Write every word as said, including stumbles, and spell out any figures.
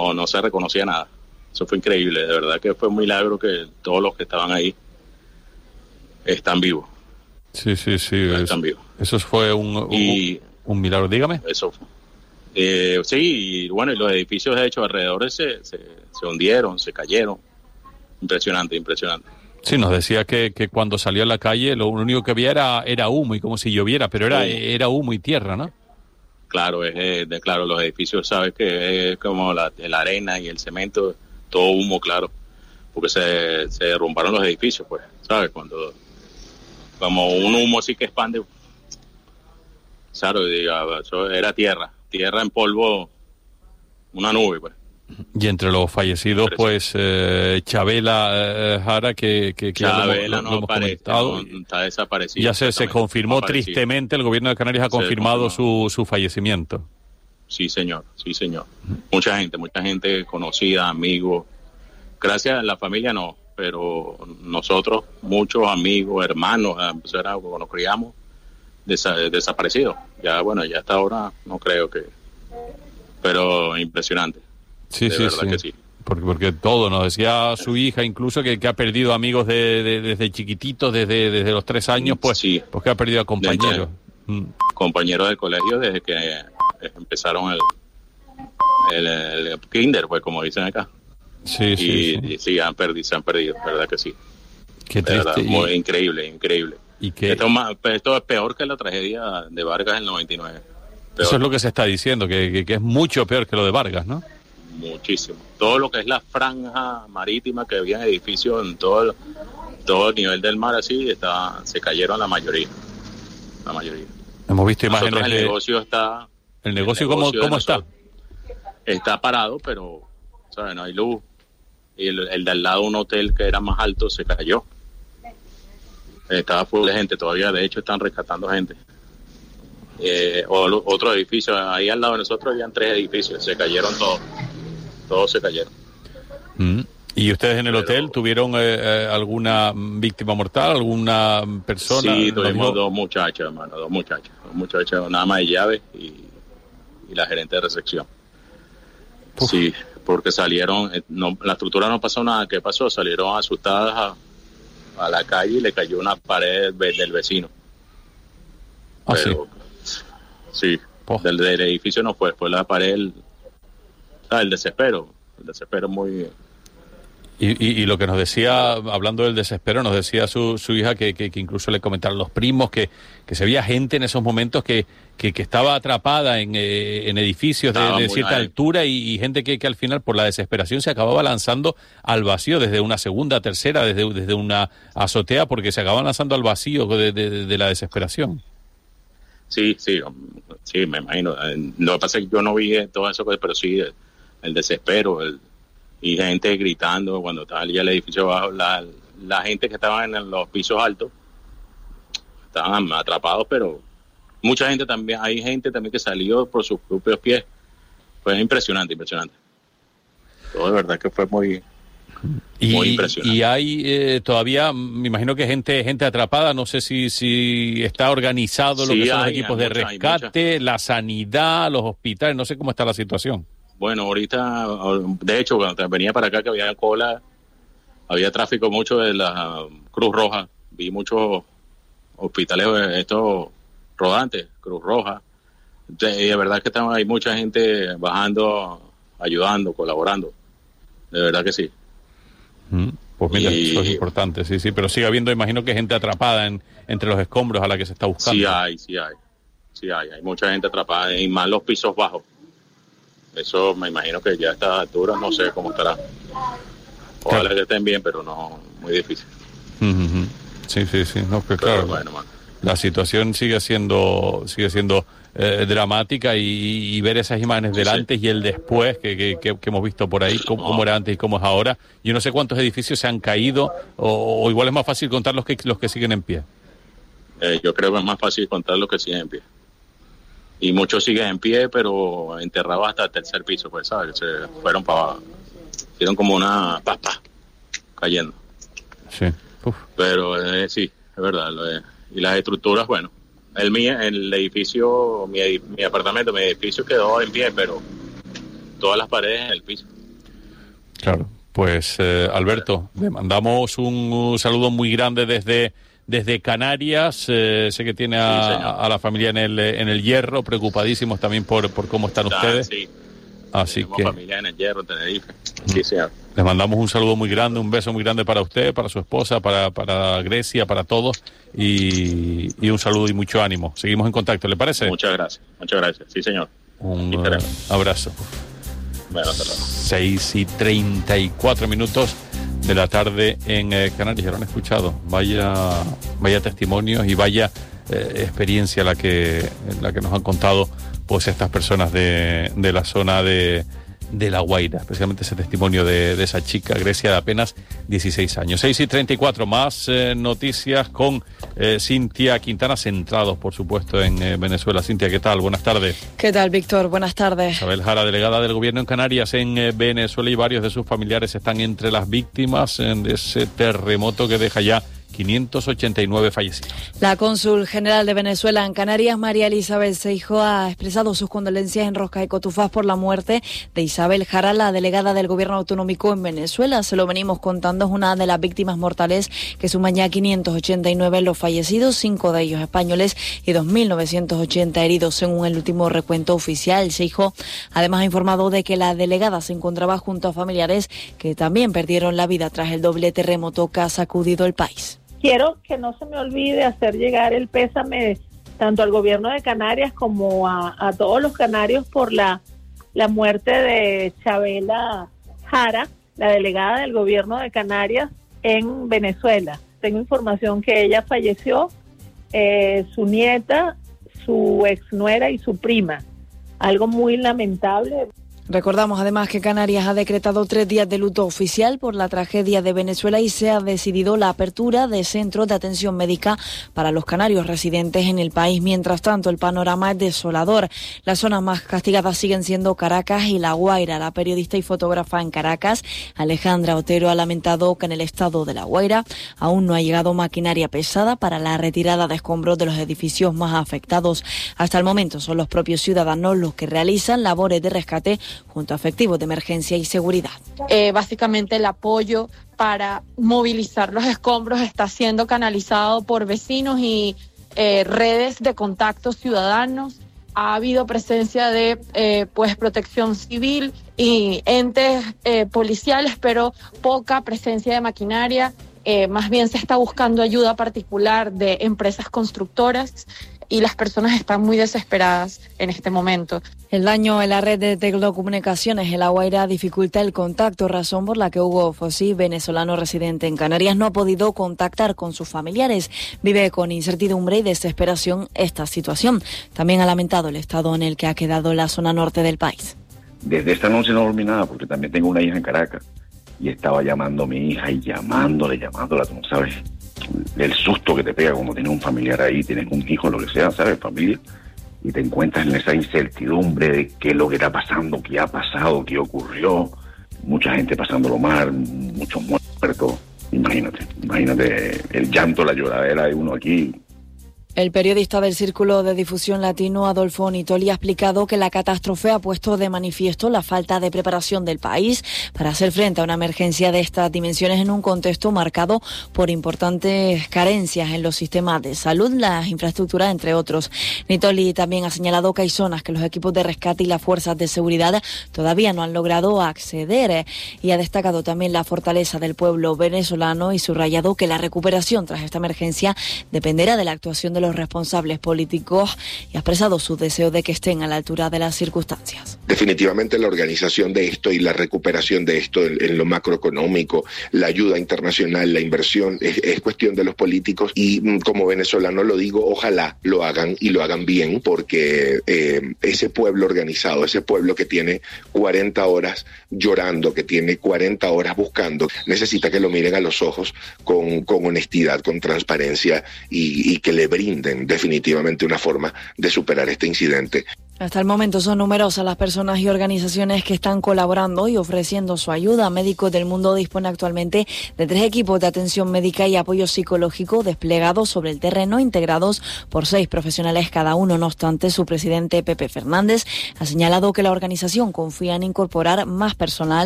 no, no se reconocía nada. Eso fue increíble, de verdad que fue un milagro que todos los que estaban ahí están vivos. Sí, sí, sí. Están Eso, vivos. eso fue un, un, Y un milagro, dígame. Eso fue. Eh, sí, y bueno, y los edificios de hecho alrededor se, se, se hundieron, se cayeron. Impresionante, impresionante. Sí, nos decía que, que cuando salió a la calle lo único que había era, era humo y como si lloviera, pero era, era humo y tierra, ¿no? Claro, es eh, de, claro, los edificios, sabes que es como la, la arena y el cemento, todo humo, claro, porque se, se derrumbaron los edificios, pues, ¿sabes? Cuando, como un humo así que expande, claro, diga, eso era tierra, tierra en polvo, una nube, pues. Y entre los fallecidos, pues, eh, Chabela eh, Jara, que, que, que Chabela ya lo, lo, no lo hemos aparece, comentado. No, está desaparecido. Ya se, se confirmó no tristemente, el gobierno de Canarias ha confirmado su, su fallecimiento. Sí, señor, sí, señor. Mucha gente, mucha gente conocida, amigos. Gracias a la familia no, pero nosotros, muchos amigos, hermanos, pues era cuando nos criamos, desa- desaparecidos. Ya, bueno, ya hasta ahora no creo que... Pero impresionante. Sí, de sí, verdad sí. que sí. Porque, porque todo, nos decía su hija incluso que, que ha perdido amigos de, de, desde chiquititos, desde, desde los tres años, pues, sí. pues que ha perdido a compañeros. Mm. Compañeros del colegio desde que empezaron el, el, el kinder, pues como dicen acá. Sí, y, sí, sí. Y sí, han perdido, se han perdido, verdad que sí. Qué triste. Verdad, y... muy increíble, increíble. ¿Y qué? Esto, es más, esto es peor que la tragedia de Vargas en el noventa y nueve. Peor. Eso es lo que se está diciendo, que, que, que es mucho peor que lo de Vargas, ¿no? Muchísimo. Todo lo que es la franja marítima, que había edificios en todo el, todo el nivel del mar, así, está, se cayeron la mayoría. La mayoría. Hemos visto imágenes Nosotros, el de... negocio está... ¿El negocio, el negocio cómo, cómo está? Está parado, pero, ¿sabes? No hay luz. Y el, el de al lado, un hotel que era más alto, se cayó. Estaba full de gente todavía, de hecho están rescatando gente. Eh, o lo, otro edificio, ahí al lado de nosotros habían tres edificios, se cayeron todos. Todos se cayeron. Mm. ¿Y ustedes en el Pero, hotel tuvieron eh, eh, alguna víctima mortal, alguna persona? Sí, tuvimos dijo... dos muchachas, hermano, dos muchachas. Dos muchachas, nada más de llave y, y la gerente de recepción. Uf. Sí, porque salieron, no, la estructura no pasó nada. ¿Qué pasó? Salieron asustadas a, a la calle y le cayó una pared del vecino. Ah, Pero, sí. Sí, del, del edificio no fue, fue la pared, el, ah, el desespero, el desespero muy... Y, y, y lo que nos decía, hablando del desespero, nos decía su, su hija que, que, que incluso le comentaron los primos que, que se veía gente en esos momentos que, que, que estaba atrapada en, eh, en edificios de, de cierta mal. altura y, y gente que, que al final por la desesperación se acababa lanzando al vacío desde una segunda, tercera, desde, desde una azotea porque se acababan lanzando al vacío de, de, de la desesperación. Sí, sí, sí, me imagino. Lo que pasa es que yo no vi todo eso, pero sí el, el desespero, el y gente gritando cuando estaba ya el edificio abajo, la, la gente que estaba en los pisos altos estaban atrapados, pero mucha gente también, hay gente también que salió por sus propios pies. Fue impresionante, impresionante. Todo de verdad que fue muy, y, muy impresionante. Y hay eh, todavía, me imagino que gente gente atrapada, no sé si si está organizado lo sí, que son hay, los equipos de mucha, rescate, la sanidad, los hospitales, no sé cómo está la situación. Bueno, ahorita, de hecho, cuando venía para acá que había cola, había tráfico mucho de la Cruz Roja, vi muchos hospitales, estos rodantes, Cruz Roja, y de verdad que hay mucha gente bajando, ayudando, colaborando, de verdad que sí. Mm, pues mira, y, eso es importante, sí, sí, pero sigue habiendo, imagino que gente atrapada en, entre los escombros a la que se está buscando. Sí hay, sí hay, sí hay, hay mucha gente atrapada, y más los pisos bajos. Eso me imagino que ya a estas alturas no sé cómo estará. Ojalá claro. que estén bien, pero no, muy difícil. Uh-huh. Sí, sí, sí. No, pues claro, bueno, la situación sigue siendo sigue siendo eh, dramática y, y ver esas imágenes del sí. antes y el después que, que, que, que hemos visto por ahí, cómo, no. cómo era antes y cómo es ahora. Yo no sé cuántos edificios se han caído o, o igual es más fácil contar los que los que siguen en pie. Eh, yo creo que es más fácil contar los que siguen en pie. Y muchos siguen en pie, pero enterrados hasta el tercer piso, pues, ¿sabes? Se fueron para abajo. Hicieron como una papa cayendo. Sí. Uf. Pero eh, sí, es verdad. Lo de, y las estructuras, bueno, el mío, el edificio, mi, mi apartamento, mi edificio quedó en pie, pero todas las paredes en el piso. Claro, pues eh, Alberto, le mandamos un, un saludo muy grande desde desde Canarias. Eh, sé que tiene a, sí, a la familia en el en el Hierro, preocupadísimos también por, por cómo están ah, ustedes. Sí. Así Tenemos que familia en el Hierro, Tenerife. Sí, señor. Les mandamos un saludo muy grande, un beso muy grande para usted, para su esposa, para, para Grecia, para todos, y, y un saludo y mucho ánimo. Seguimos en contacto, ¿le parece? Muchas gracias, muchas gracias. Sí, señor. Un uh, abrazo. Bueno, hasta luego. seis y treinta y cuatro minutos de la tarde en eh, Canarias. Ya lo han escuchado. Vaya, vaya testimonios y vaya eh, experiencia la que, la que nos han contado pues estas personas de, de la zona de, de La Guaira, especialmente ese testimonio de, de esa chica, Grecia, de apenas dieciséis años. seis y treinta y cuatro, más eh, noticias con eh, Cintia Quintana, centrados, por supuesto, en eh, Venezuela. Cintia, ¿qué tal? Buenas tardes. ¿Qué tal, Víctor? Buenas tardes. Isabel Jara, delegada del Gobierno en Canarias, en eh, Venezuela, y varios de sus familiares están entre las víctimas eh, de ese terremoto que deja ya quinientos ochenta y nueve fallecidos. La cónsul general de Venezuela en Canarias, María Elizabeth Seijo, ha expresado sus condolencias en Rosca y Cotufás por la muerte de Isabel Jara, la delegada del Gobierno autonómico en Venezuela. Se lo venimos contando, es una de las víctimas mortales que suman ya quinientos ochenta y nueve los fallecidos, cinco de ellos españoles y dos mil novecientos ochenta heridos, según el último recuento oficial. Seijo además ha informado de que la delegada se encontraba junto a familiares que también perdieron la vida tras el doble terremoto que ha sacudido el país. Quiero que no se me olvide hacer llegar el pésame tanto al gobierno de Canarias como a, a todos los canarios por la, la muerte de Chabela Jara, la delegada del gobierno de Canarias en Venezuela. Tengo información que ella falleció, eh, su nieta, su exnuera y su prima. Algo muy lamentable. Recordamos además que Canarias ha decretado tres días de luto oficial por la tragedia de Venezuela y se ha decidido la apertura de centros de atención médica para los canarios residentes en el país. Mientras tanto, el panorama es desolador. Las zonas más castigadas siguen siendo Caracas y La Guaira. La periodista y fotógrafa en Caracas, Alejandra Otero, ha lamentado que en el estado de La Guaira aún no ha llegado maquinaria pesada para la retirada de escombros de los edificios más afectados. Hasta el momento son los propios ciudadanos los que realizan labores de rescate junto a efectivos de emergencia y seguridad. Eh, básicamente el apoyo para movilizar los escombros está siendo canalizado por vecinos y eh, redes de contactos ciudadanos. Ha habido presencia de eh, pues protección civil y entes eh, policiales, pero poca presencia de maquinaria. Eh, más bien se está buscando ayuda particular de empresas constructoras y las personas están muy desesperadas en este momento. El daño en la red de telecomunicaciones en La Guaira dificulta el contacto, razón por la que Hugo Fossi, venezolano residente en Canarias, no ha podido contactar con sus familiares. Vive con incertidumbre y desesperación esta situación. También ha lamentado el estado en el que ha quedado la zona norte del país. Desde esta noche no dormí nada porque también tengo una hija en Caracas y estaba llamando a mi hija y llamándole, llamándola, tú no sabes el susto que te pega cuando tienes un familiar ahí, tienes un hijo, lo que sea, ¿sabes? Familia, y te encuentras en esa incertidumbre de qué es lo que está pasando, qué ha pasado, qué ocurrió, mucha gente pasándolo mal, muchos muertos, imagínate, imagínate el llanto, la lloradera de uno aquí. El periodista del Círculo de Difusión Latino, Adolfo Nitoli, ha explicado que la catástrofe ha puesto de manifiesto la falta de preparación del país para hacer frente a una emergencia de estas dimensiones en un contexto marcado por importantes carencias en los sistemas de salud, las infraestructuras, entre otros. Nitoli también ha señalado que hay zonas que los equipos de rescate y las fuerzas de seguridad todavía no han logrado acceder, y ha destacado también la fortaleza del pueblo venezolano y subrayado que la recuperación tras esta emergencia dependerá de la actuación de los responsables políticos y ha expresado su deseo de que estén a la altura de las circunstancias. Definitivamente la organización de esto y la recuperación de esto en, en lo macroeconómico, la ayuda internacional, la inversión, es, es cuestión de los políticos y como venezolano lo digo, ojalá lo hagan y lo hagan bien porque eh, ese pueblo organizado, ese pueblo que tiene cuarenta horas llorando, que tiene cuarenta horas buscando, necesita que lo miren a los ojos con, con honestidad, con transparencia y, y que le brinden definitivamente una forma de superar este incidente. Hasta el momento son numerosas las personas y organizaciones que están colaborando y ofreciendo su ayuda. Médicos del Mundo dispone actualmente de tres equipos de atención médica y apoyo psicológico desplegados sobre el terreno, integrados por seis profesionales cada uno. No obstante, su presidente Pepe Fernández ha señalado que la organización confía en incorporar más personal